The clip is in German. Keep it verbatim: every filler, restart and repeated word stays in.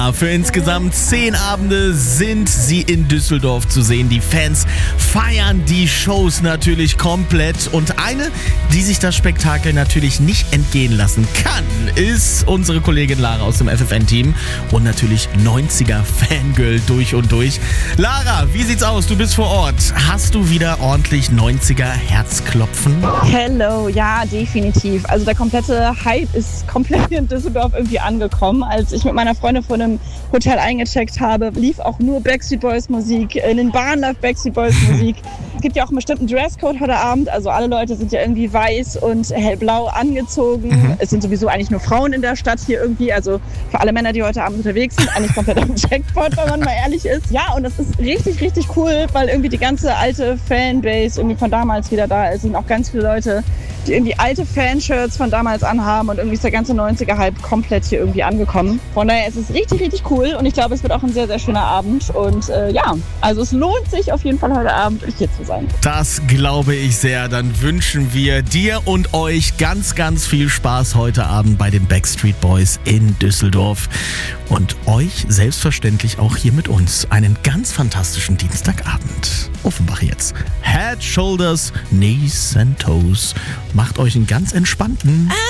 Für insgesamt zehn Abende sind sie in Düsseldorf zu sehen. Die Fans feiern die Shows natürlich komplett. Und eine, die sich das Spektakel natürlich nicht entgehen lassen kann, ist unsere Kollegin Lara aus dem F F N-Team. Und natürlich neunziger-Fangirl durch und durch. Lara, wie sieht's aus? Du bist vor Ort. Hast du wieder ordentlich neunziger-Herzklopfen? Hello, ja, definitiv. Also der komplette Hype ist komplett in Düsseldorf irgendwie angekommen. Als ich mit meiner Freundin vor einem Hotel eingecheckt habe, lief auch nur Backstreet Boys Musik. In den Bahnen läuft Backstreet Boys Musik. Es gibt ja auch einen bestimmten Dresscode heute Abend. Also alle Leute sind ja irgendwie weiß und hellblau angezogen. Mhm. Es sind sowieso eigentlich nur Frauen in der Stadt hier irgendwie. Also für alle Männer, die heute Abend unterwegs sind, eigentlich komplett am Jackpot, wenn man mal ehrlich ist. Ja, und das ist richtig, richtig cool, weil irgendwie die ganze alte Fanbase irgendwie von damals wieder da ist. Und auch ganz viele Leute, die irgendwie alte Fanshirts von damals anhaben, und irgendwie ist der ganze neunziger-Hype komplett hier irgendwie angekommen. Von daher ist es richtig, richtig cool, und ich glaube, es wird auch ein sehr, sehr schöner Abend. Und äh, ja, also es lohnt sich auf jeden Fall heute Abend hier zu sein. Das glaube ich sehr. Dann wünschen wir dir und euch ganz, ganz viel Spaß heute Abend bei den Backstreet Boys in Düsseldorf. Und euch selbstverständlich auch hier mit uns einen ganz fantastischen Dienstagabend. Offenbach jetzt. Head, Shoulders, Knees and Toes. Macht euch einen ganz entspannten